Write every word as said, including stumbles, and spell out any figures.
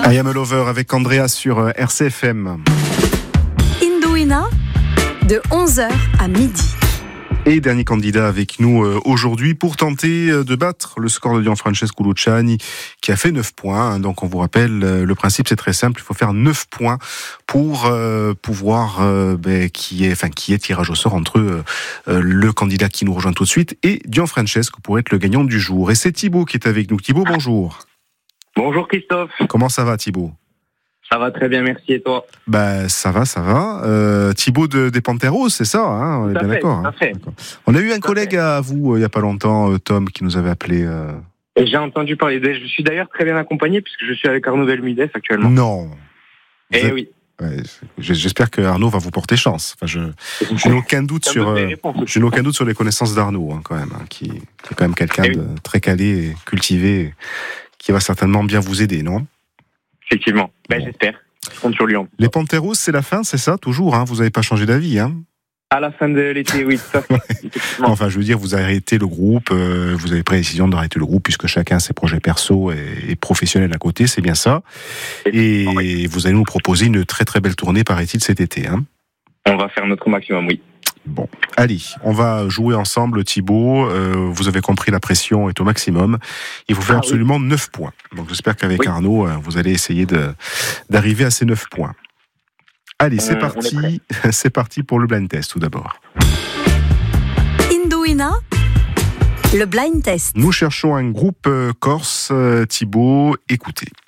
I Am a Lover avec Andrea sur R C F M. Indouina, de onze heures à midi. Et dernier candidat avec nous aujourd'hui pour tenter de battre le score de Gianfrancesco Luciani qui a fait neuf points. Donc on vous rappelle, le principe c'est très simple, il faut faire neuf points pour euh, pouvoir euh, ben, qui est enfin qui est tirage au sort entre euh, le candidat qui nous rejoint tout de suite et Gianfrancesco pour être le gagnant du jour. Et c'est Thibaut qui est avec nous. Thibaut, bonjour. Bonjour Christophe. Comment ça va Thibaut ? Ça va très bien, merci, et toi ? Bah ça va, ça va. Euh, Thibaut de, des Panteros, c'est ça, hein, on est bien fait, d'accord. hein, fait. D'accord. On a eu un tout collègue à, à vous euh, il y a pas longtemps, euh, Tom, qui nous avait appelé. Euh... Et j'ai entendu parler d'elle. Je suis d'ailleurs très bien accompagné puisque je suis avec Arnaud Belmides actuellement. Non. Eh êtes... oui. Ouais, j'espère que Arnaud va vous porter chance. Enfin, je, je n'ai aucun doute sur, euh, je n'ai aucun doute sur les connaissances d'Arnaud, hein, quand même, hein, qui, qui est quand même quelqu'un eh oui. de très calé et cultivé, et qui va certainement bien vous aider, non ? Effectivement. Ben bon. J'espère. Je compte sur lui. En les Panteros, c'est la fin, c'est ça, toujours, hein, vous n'avez pas changé d'avis, hein ? À la fin de l'été, oui, tout à fait. Enfin, je veux dire, vous avez arrêté le groupe, euh, vous avez pris la décision d'arrêter le groupe puisque chacun a ses projets perso et, et professionnels à côté, c'est bien ça. Et oui. Vous allez nous proposer une très très belle tournée, paraît-il, cet été. Hein. On va faire notre maximum, oui. Bon, allez, on va jouer ensemble, Thibaut. Euh, vous avez compris, la pression est au maximum. Il faut faire ah, absolument oui. neuf points. Donc j'espère qu'avec oui. Arnaud, vous allez essayer de, d'arriver à ces neuf points. Allez, c'est euh, parti. C'est parti pour le blind test tout d'abord. Indouina, le blind test. Nous cherchons un groupe corse. Thibaut, écoutez.